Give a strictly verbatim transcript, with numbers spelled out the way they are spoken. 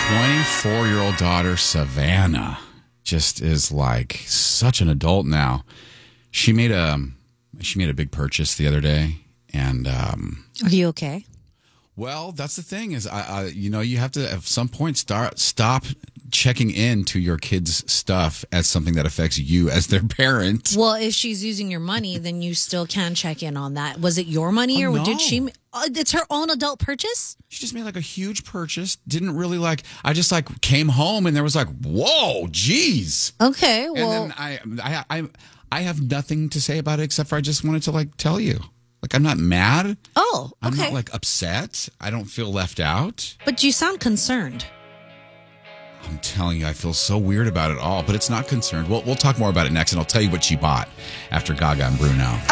twenty-four-year-old daughter, Savannah, just is like such an adult now. She made a she made a big purchase the other day, and um, are you okay? Well, that's the thing is, I, I you know, you have to at some point start stop checking into your kids' stuff as something that affects you as their parent. Well, if she's using your money, then you still can check in on that. Was it your money, Oh, or no. did she? Uh, it's her own adult purchase. She just made like a huge purchase. Didn't really like. I just like came home and there was like, whoa, geez. Okay, well, And then I, I, I, I have nothing to say about it except for I just wanted to like tell you. Like, I'm not mad. oh, I'm okay, not like upset. I don't feel left out. but you sound concerned. I'm telling you, I feel so weird about it all, but it's not concerned. We'll, we'll talk more about it next, and I'll tell you what she bought after Gaga and Bruno.